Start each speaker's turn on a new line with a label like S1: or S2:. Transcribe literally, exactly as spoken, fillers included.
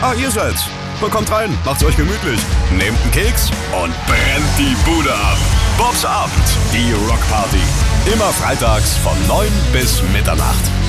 S1: Ah, ihr seid's. Kommt rein, macht's euch gemütlich, nehmt einen Keks und brennt die Bude ab. Bobs Abend, die Rockparty. Immer freitags von neun bis Mitternacht.